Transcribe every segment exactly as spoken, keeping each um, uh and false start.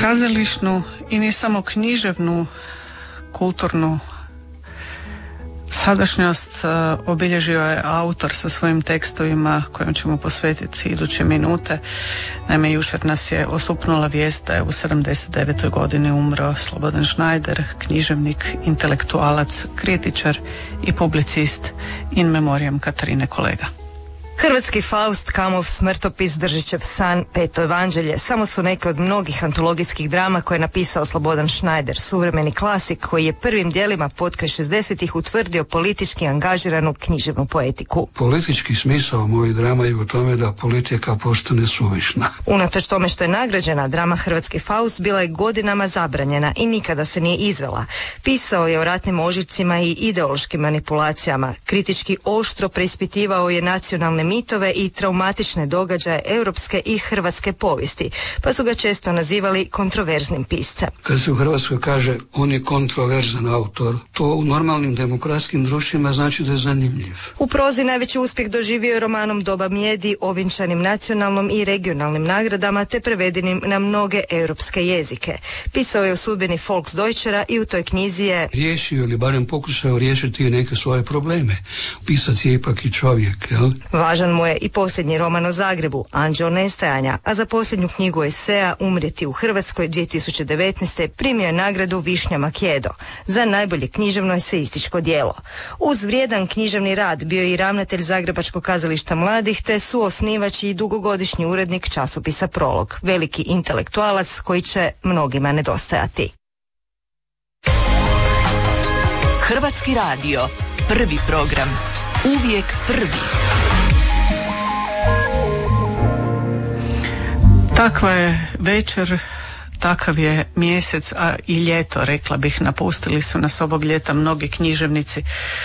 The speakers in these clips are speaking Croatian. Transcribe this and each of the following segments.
Kazališnu i ne samo književnu, kulturnu sadašnjost uh, obilježio je autor sa svojim tekstovima kojim ćemo posvetiti iduće minute. Naime, jučer nas je osupnula vijest da je u sedamdeset devetoj godini umro Slobodan Schneider, književnik, intelektualac, kritičar i publicist in memoriam Katarine Kolega. Hrvatski Faust, Kamov smrtopis, Držićev san, Peto evanđelje samo su neke od mnogih antologijskih drama koje je napisao Slobodan Schneider, suvremeni klasik koji je prvim dijelima potkraj šezdesetih utvrdio politički angažiranu književnu poetiku. Politički smisao mojih drama je u tome da politika postane suvišna. Unatoč tome što je nagrađena, drama Hrvatski Faust bila je godinama zabranjena i nikada se nije izvela. Pisao je o ratnim ožiljcima i ideološkim manipulacijama. Kritički oštro preispitivao je nacionalne mitove i traumatične događaje europske i hrvatske povijesti, pa su ga često nazivali kontroverznim piscem. Kad se u Hrvatskoj kaže on je kontroverzan autor, to u normalnim demokratskim društvima znači da je zanimljiv. U prozi najveći uspjeh doživio je romanom Doba mjedi, ovinčanim nacionalnom i regionalnim nagradama te prevedenim na mnoge europske jezike. Pisao je o sudbini Volksdeutschera i u toj knjizi je riješio ili barem pokušao riješiti neke svoje probleme. Pisac je ipak i čovjek, jel? Važan mu je i posljednji roman o Zagrebu, Anđeo nestajanja, a za posljednju knjigu eseja Umrijeti u Hrvatskoj dvije tisuće devetnaeste primio je nagradu Višnja Makedo za najbolje književno eseističko djelo. Uz vrijedan književni rad bio je i ravnatelj Zagrebačkog kazališta mladih te suosnivač i dugogodišnji urednik časopisa Prolog, veliki intelektualac koji će mnogima nedostajati. Hrvatski radio, prvi program, uvijek prvi. Takva je večer, takav je mjesec, a i ljeto, rekla bih. Napustili su nas ovog ljeta mnogi književnici.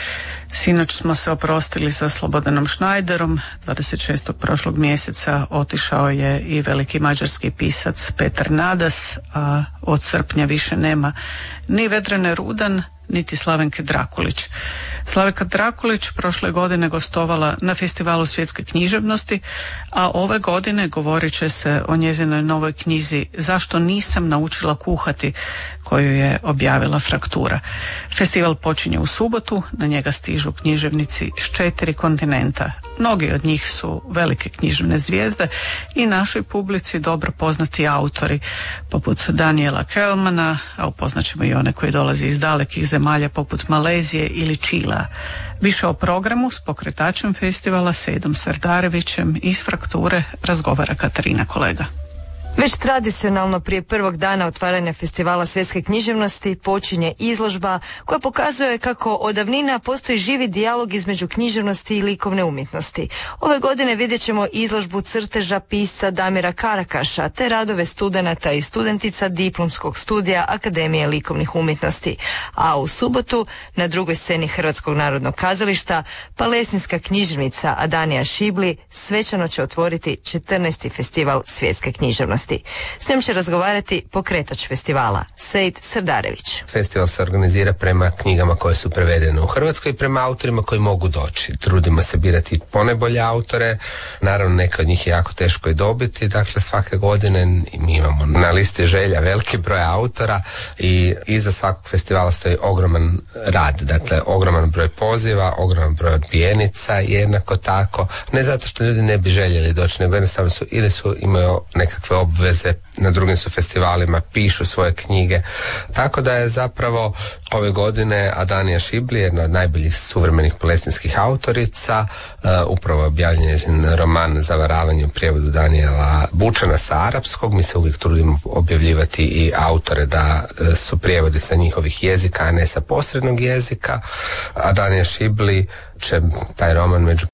Sinoć smo se oprostili sa Slobodanom Schneiderom, dvadeset šestog prošlog mjeseca otišao je i veliki mađarski pisac Petar Nadas, a od srpnja više nema ni Vedrane Rudan, niti Slavenke Drakulić. Slavenka Drakulić prošle godine gostovala na Festivalu svjetske književnosti, a ove godine govorit će se o njezinoj novoj knjizi Zašto nisam naučila kuhati, koju je objavila Fraktura. Festival počinje u subotu, na njega stižu književnici s četiri kontinenta. Mnogi od njih su velike književne zvijezde i našoj publici dobro poznati autori, poput Daniela Kelmana, a upoznaćemo i one koji dolaze iz dalekih zemalja poput Malezije ili Čilea. Više o programu s pokretačem festivala Sejdom Sardarevićem iz Frakture razgovara Katarina Kolega. Već tradicionalno prije prvog dana otvaranja Festivala svjetske književnosti počinje izložba koja pokazuje kako od davnina postoji živi dijalog između književnosti i likovne umjetnosti. Ove godine vidjet ćemo izložbu crteža pisca Damira Karakaša te radove studenata i studentica diplomskog studija Akademije likovnih umjetnosti. A u subotu na drugoj sceni Hrvatskog narodnog kazališta palestinska književnica Adanija Šibli svečano će otvoriti četrnaesti Festival svjetske književnosti. S njom će razgovarati pokretač festivala, Sejd Sardarević. Festival se organizira prema knjigama koje su prevedene u Hrvatskoj i prema autorima koji mogu doći. Trudimo se birati ponajbolje autore, naravno neke od njih je jako teško i dobiti, dakle svake godine mi imamo na listi želja veliki broj autora i iza svakog festivala stoji ogroman rad, dakle ogroman broj poziva, ogroman broj odbijenica, jednako tako, ne zato što ljudi ne bi željeli doći, nego jednostavno su ili su imaju nekakve obveze, na drugim su festivalima, pišu svoje knjige. Tako da je zapravo ove godine Adanija Šibli, jedna od najboljih suvremenih palestinskih autorica, uh, upravo je objavljen njezin roman Zavaravanje u prijevodu Daniela Bučana sa arapskog. Mi se uvijek trudimo objavljivati i autore da uh, su prijevodi sa njihovih jezika, a ne sa posrednog jezika. Adanija Šibli će taj roman među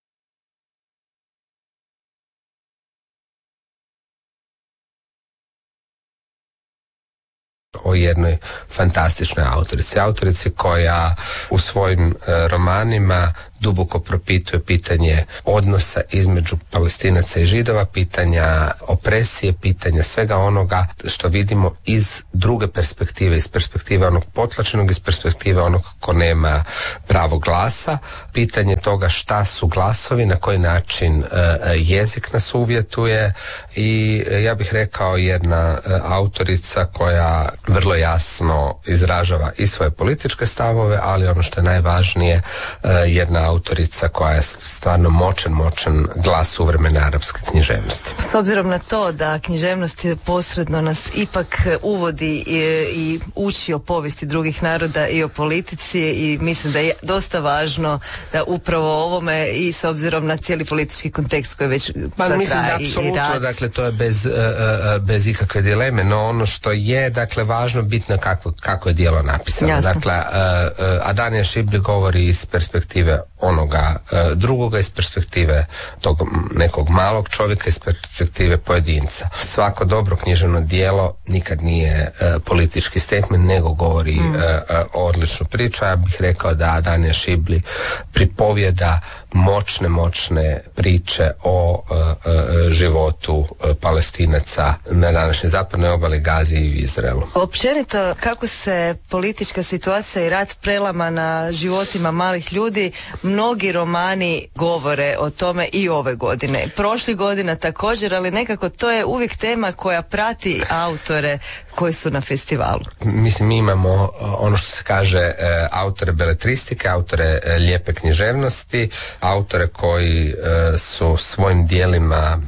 o jednoj fantastičnoj autorici. Autorici koja u svojim e, romanima duboko propituje pitanje odnosa između Palestinaca i Židova, pitanja opresije, pitanja svega onoga što vidimo iz druge perspektive, iz perspektive onog potlačenog, iz perspektive onog ko nema pravo glasa, pitanje toga šta su glasovi, na koji način jezik nas uvjetuje i ja bih rekao jedna autorica koja vrlo jasno izražava i svoje političke stavove, ali ono što je najvažnije, jedna autorica koja je stvarno moćan, moćan glas suvremene arapske književnosti. S obzirom na to da književnost posredno nas ipak uvodi i, i uči o povijesti drugih naroda i o politici i mislim da je dosta važno da upravo ovome i s obzirom na cijeli politički kontekst koji već pa, sad mislim traje da i, apsolutno, i rad. Dakle, to je bez, uh, bez ikakve dileme, no ono što je, dakle, važno bitno kako, kako je djelo napisano. Jasno. Dakle, uh, uh, a Daniel Šibli govori iz perspektive onoga uh, drugoga, iz perspektive tog nekog malog čovjeka, iz perspektive pojedinca. Svako dobro književno djelo nikad nije uh, politički statement, nego govori mm. uh, uh, odličnu priču. Ja bih rekao da Daniel Šibli pripovjeda moćne, moćne priče o uh, uh, životu uh, Palestinaca na današnjoj zapadnoj obali, Gazi i Izraelu. Općenito, kako se politička situacija i rat prelama na životima malih ljudi, mnogi romani govore o tome i ove godine. Prošlih godina također, ali nekako to je uvijek tema koja prati autore koji su na festivalu. Mislim, mi imamo ono što se kaže autore beletristike, autore lijepe književnosti, autore koji su svojim dijelima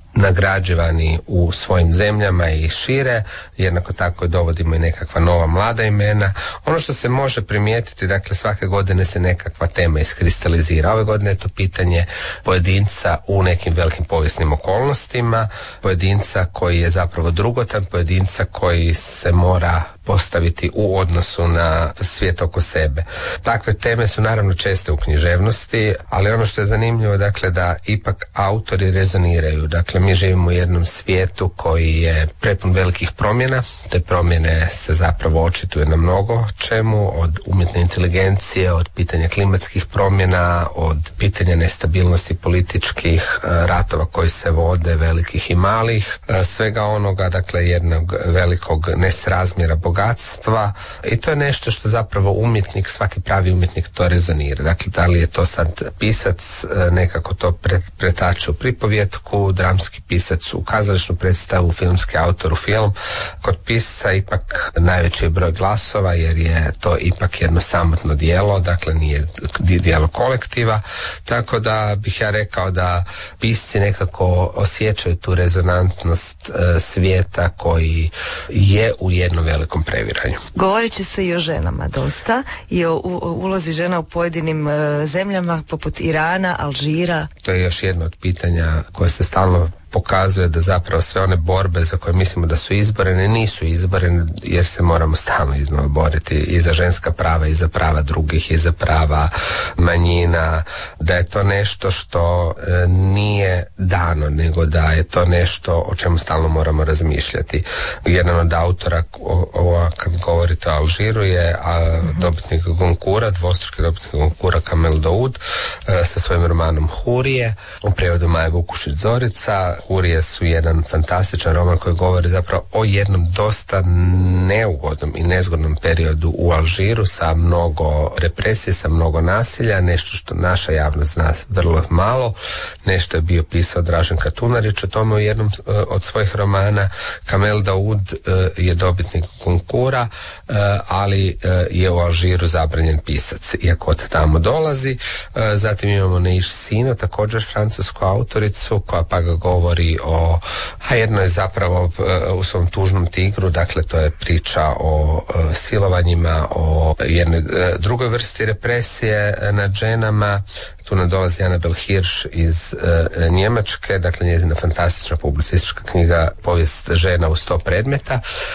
nagrađivani u svojim zemljama i šire, jednako tako dovodimo i nekakva nova mlada imena. Ono što se može primijetiti, dakle, svake godine se nekakva tema iskristalizira. Ove godine je to pitanje pojedinca u nekim velikim povijesnim okolnostima, pojedinca koji je zapravo drugotan, pojedinca koji se mora postaviti u odnosu na svijet oko sebe. Takve teme su naravno česte u književnosti, ali ono što je zanimljivo, dakle, da ipak autori rezoniraju. Dakle, mi živimo u jednom svijetu koji je prepun velikih promjena. Te promjene se zapravo očituje na mnogo čemu, od umjetne inteligencije, od pitanja klimatskih promjena, od pitanja nestabilnosti političkih ratova koji se vode, velikih i malih, svega onoga, dakle, jednog velikog nesrazmjera bogatstva. I to je nešto što zapravo umjetnik, svaki pravi umjetnik to rezonira. Dakle, da li je to sad pisac, nekako to pretače u pripovjetku, dramski pisac u kazališnu predstavu, filmski autor u film. Kod pisca ipak najveći je broj glasova, jer je to ipak jedno samotno djelo, dakle nije djelo kolektiva, tako da bih ja rekao da pisci nekako osjećaju tu rezonantnost e, svijeta koji je u jednom velikom previranju. Govorit će se i o ženama dosta i o ulozi žena u pojedinim e, zemljama poput Irana, Alžira. To je još jedno od pitanja koje se stalno pokazuje, da zapravo sve one borbe za koje mislimo da su izborene nisu izborene, jer se moramo stalno iznova boriti i za ženska prava i za prava drugih i za prava manjina, da je to nešto što e, nije dano, nego da je to nešto o čemu stalno moramo razmišljati. Jedan od autora o, o, kad govorite o Alžiru je a, dobitnik Gonkura, dvostruki dobitnik Gonkura Kamel Daoud e, sa svojim romanom Hurije, u prijevodu Maje Vukušić Zorica. Hurije su jedan fantastičan roman koji govori zapravo o jednom dosta neugodnom i nezgodnom periodu u Alžiru sa mnogo represije, sa mnogo nasilja, nešto što naša javnost zna vrlo malo, nešto je bio pisao Dražen Katunarić o tome u jednom od svojih romana. Kamel Daoud je dobitnik konkura, ali je u Alžiru zabranjen pisac, iako od tamo dolazi. Zatim imamo Neiš Sino, također francusku autoricu, koja pa ga govori o, a jedno je zapravo u svom Tužnom tigru, dakle to je priča o silovanjima, o jednoj drugoj vrsti represije nad ženama. Tu nam dolazi Annabel Hirsch iz e, Njemačke, dakle njezina fantastična publicistička knjiga Povijest žena u sto predmeta.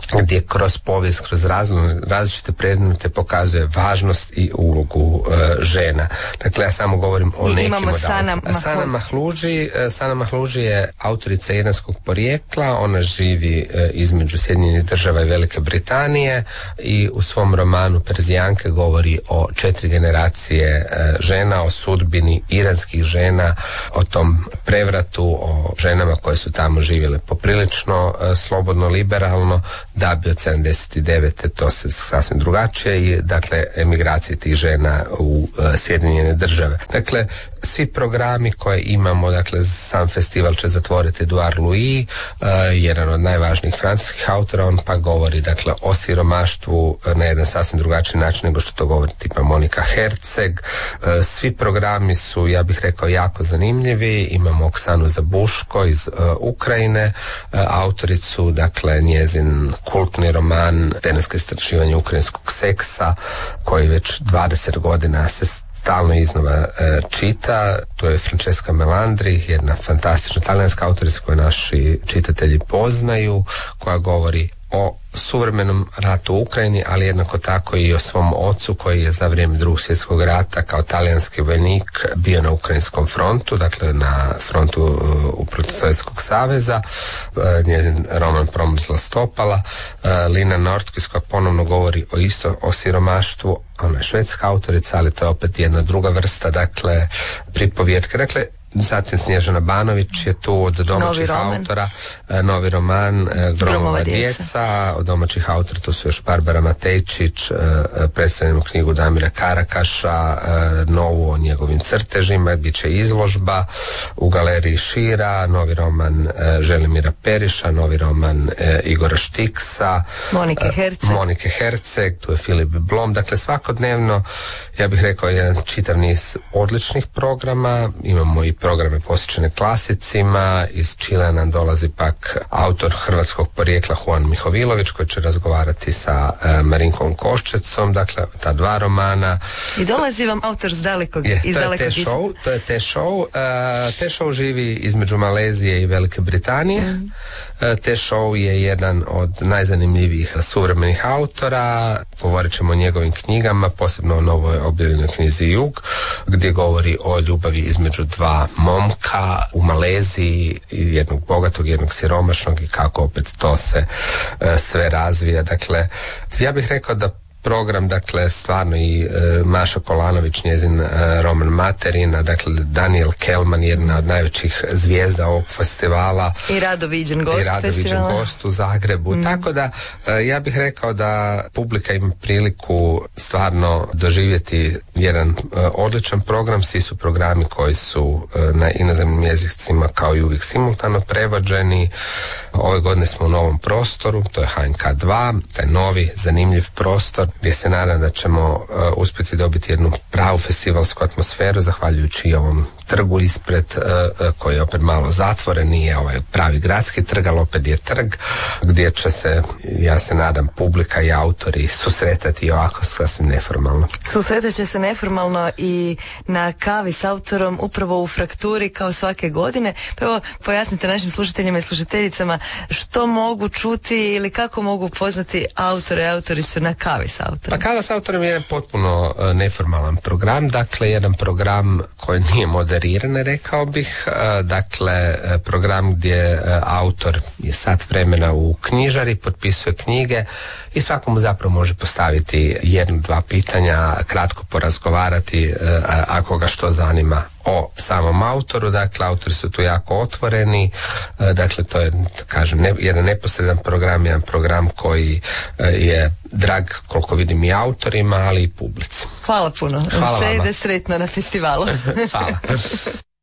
gdje kroz povijest, kroz razno, različite predmete pokazuje važnost i ulogu e, žena. Dakle, ja samo govorim o I nekim imamo od Sana, autora. Sana Mahluđi, Sana Mahluđi je autorica iranskog porijekla, ona živi e, između Sjedinjenih Država i Velike Britanije i u svom romanu Perzijanke govori o četiri generacije e, žena, o sudbini iranskih žena, o tom prevratu, o ženama koje su tamo živjele poprilično e, slobodno, liberalno, da bi od sedamdeset devete to se sasvim drugačije i dakle emigracije tih žena u uh, Sjedinjene Države. Dakle, svi programi koje imamo, dakle sam festival će zatvoriti Edouard Louis, uh, jedan od najvažnijih francuskih autora, on pa govori dakle o siromaštvu na jedan sasvim drugačiji način nego što to govori tipa Monika Herceg. Uh, svi programi su, ja bih rekao, jako zanimljivi. Imamo Oksanu Zabuško iz uh, Ukrajine, uh, autoricu, dakle njezin kultni roman Terensko istraživanje ukrajinskog seksa koji već dvadeset godina se stalno iznova e, čita. To je Francesca Melandri, jedna fantastična talijanska autorica koju naši čitatelji poznaju, koja govori o suvremenom ratu u Ukrajini, ali jednako tako i o svom ocu koji je za vrijeme Drugog svjetskog rata kao talijanski vojnik bio na ukrajinskom frontu, dakle na frontu uh, protiv Sovjetskog saveza. Uh, njezin roman Promrzla stopala. Uh, Lina Nordqvist koja ponovno govori o isto o siromaštvu, ona je švedska autorica, ali to je opet jedna druga vrsta, dakle pripovjetke. Dakle, zatim Snježana Banović je tu od domaćih novi autora, novi roman Gromova, Gromova djeca. djeca. Od domaćih autora to su još Barbara Matejčić, predstavljenu knjigu Damira Karakaša, novu o njegovim crtežima, bit će izložba u galeriji Šira, novi roman Želimira Periša, novi roman Igora Štiksa, Monike Herceg. Monike Herceg, tu je Filip Blom. Dakle, svakodnevno, ja bih rekao, jedan čitav niz odličnih programa. Imamo i programe posvećene klasicima. Iz Čilea nam dolazi pak autor hrvatskog porijekla Juan Mihovilović koji će razgovarati sa e, Marinkom Koščecom, dakle ta dva romana. I dolazi vam autor s dalekog, je, iz to dalekog je te show, to je te show. E, te show živi između Malezije i Velike Britanije. Mm. E, te show je jedan od najzanimljivijih suvremenih autora. Govorit ćemo o njegovim knjigama, posebno o novoj objavljenoj knjizi Jug, gdje govori o ljubavi između dva momka u Maleziji, jednog bogatog, jednog siromašnog i kako opet to se e, sve razvija. Dakle, ja bih rekao da program, dakle, stvarno i e, Maša Kolanović, njezin e, roman Materina, dakle, Daniel Kelman, jedna od najvećih zvijezda ovog festivala. I rado viđen gost I rado viđen gost u Zagrebu. Mm. Tako da, e, ja bih rekao da publika ima priliku stvarno doživjeti jedan e, odličan program. Svi su programi koji su e, na inozemnim jezicima kao i uvijek simultano prevođeni. Ove godine smo u novom prostoru, to je H N K dva, taj novi, zanimljiv prostor gdje se nadam da ćemo uh, uspjeti dobiti jednu pravu festivalsku atmosferu, zahvaljujući i ovom trgu ispred, uh, uh, koji je opet malo zatvoren, nije ovaj pravi gradski trg, ali opet je trg gdje će se, ja se nadam, publika i autori susretati ovako sasvim neformalno. Susretat će se neformalno i na kavi s autorom upravo u Frakturi kao svake godine. Pa evo, pojasnite našim slušateljima i slušateljicama što mogu čuti ili kako mogu poznati autore i autoricu na kavi s autorom. Pa kava s autorom je potpuno uh, neformalan program, dakle jedan program koji nije moderiran, rekao bih, uh, dakle uh, program gdje uh, autor je sat vremena u knjižari, potpisuje knjige i svakomu zapravo može postaviti jedno, dva pitanja, kratko porazgovarati uh, ako ga što zanima o samom autoru. Dakle, autori su tu jako otvoreni, dakle to je, kažem, ne, jedan neposredan program, jedan program koji je drag, koliko vidim, i autorima, ali i publici. Hvala puno. Hvala Sve vama. ide sretno na festivalu. Hvala.